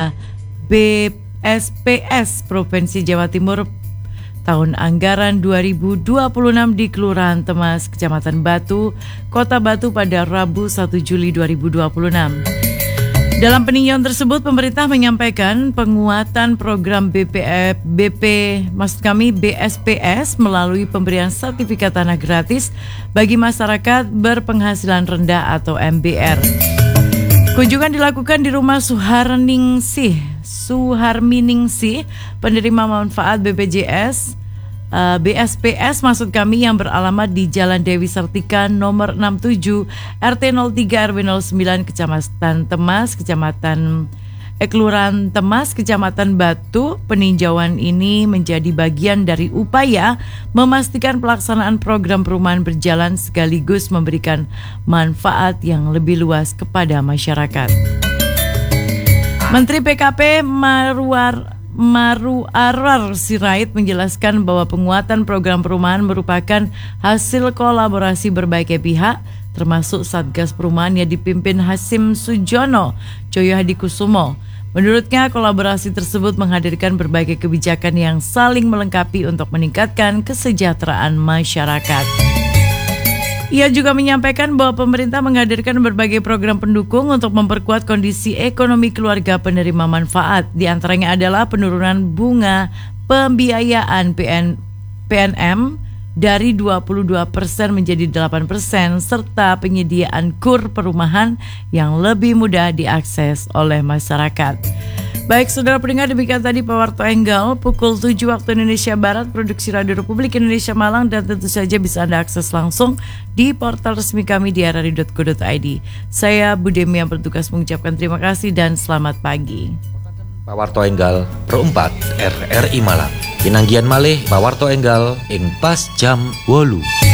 Dana BSPS Provinsi Jawa Timur tahun anggaran 2026 di Kelurahan Temas, Kecamatan Batu, Kota Batu pada Rabu 1 Juli 2026. Dalam peninjauan tersebut, pemerintah menyampaikan penguatan program BSPS melalui pemberian sertifikat tanah gratis bagi masyarakat berpenghasilan rendah atau MBR. Kunjungan dilakukan di rumah Suharminingsih, penerima manfaat BSPS maksud kami yang beralamat di Jalan Dewi Sartika nomor 67 RT 03 RW 09 Kecamatan Temas, Kelurahan Temas, Kecamatan Batu. Peninjauan ini menjadi bagian dari upaya memastikan pelaksanaan program perumahan berjalan sekaligus memberikan manfaat yang lebih luas kepada masyarakat. Menteri PKP Maruarar Sirait menjelaskan bahwa penguatan program perumahan merupakan hasil kolaborasi berbagai pihak, termasuk Satgas Perumahan yang dipimpin Hasim Sujono Joyo Hadikusumo. Menurutnya, kolaborasi tersebut menghadirkan berbagai kebijakan yang saling melengkapi untuk meningkatkan kesejahteraan masyarakat. Ia juga menyampaikan bahwa pemerintah menghadirkan berbagai program pendukung untuk memperkuat kondisi ekonomi keluarga penerima manfaat. Di antaranya adalah penurunan bunga pembiayaan PNM dari 22% menjadi 8% serta penyediaan KUR perumahan yang lebih mudah diakses oleh masyarakat. Baik saudara pendengar, demikian tadi Pak Warto Enggal pukul 7 waktu Indonesia Barat, produksi Radio Republik Indonesia Malang, dan tentu saja bisa Anda akses langsung di portal resmi kami di rri.co.id. Saya Budemi yang bertugas mengucapkan terima kasih dan selamat pagi. Pak Warto Enggal, Pro 4 RRI Malang. Pinanggian malih Pak Warto Enggal ing pas jam 8.